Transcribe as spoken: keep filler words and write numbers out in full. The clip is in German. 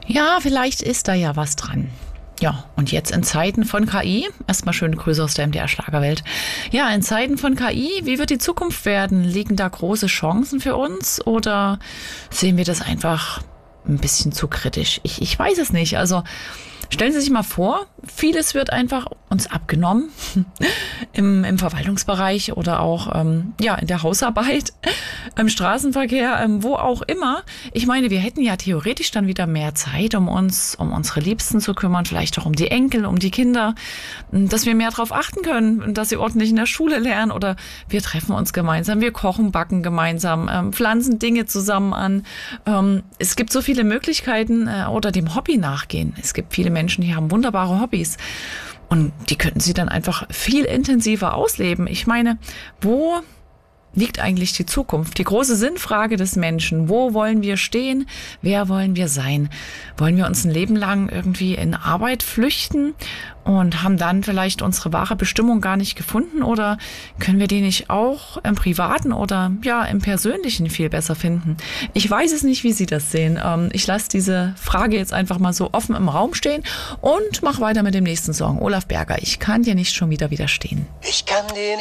Ja, vielleicht ist da ja was dran. Ja, und jetzt in Zeiten von K I, erstmal schöne Grüße aus der M D R-Schlagerwelt. Ja, in Zeiten von K I, wie wird die Zukunft werden? Liegen da große Chancen für uns oder sehen wir das einfach ein bisschen zu kritisch? Ich, ich weiß es nicht. Also stellen Sie sich mal vor, vieles wird einfach uns abgenommen im, im Verwaltungsbereich oder auch ähm, ja in der Hausarbeit, im Straßenverkehr, ähm, wo auch immer. Ich meine, wir hätten ja theoretisch dann wieder mehr Zeit, um uns, um unsere Liebsten zu kümmern, vielleicht auch um die Enkel, um die Kinder, dass wir mehr darauf achten können, dass sie ordentlich in der Schule lernen oder wir treffen uns gemeinsam, wir kochen, backen gemeinsam, ähm, pflanzen Dinge zusammen an. Ähm, es gibt so viele Möglichkeiten äh, oder dem Hobby nachgehen. Es gibt viele Menschen, die haben wunderbare Hobbys. Und die könnten sie dann einfach viel intensiver ausleben. Ich meine, wo liegt eigentlich die Zukunft? Die große Sinnfrage des Menschen. Wo wollen wir stehen? Wer wollen wir sein? Wollen wir uns ein Leben lang irgendwie in Arbeit flüchten und haben dann vielleicht unsere wahre Bestimmung gar nicht gefunden? Oder können wir die nicht auch im Privaten oder ja im Persönlichen viel besser finden? Ich weiß es nicht, wie Sie das sehen. Ich lasse diese Frage jetzt einfach mal so offen im Raum stehen und mache weiter mit dem nächsten Song. Olaf Berger, ich kann dir nicht schon wieder widerstehen. Ich kann dir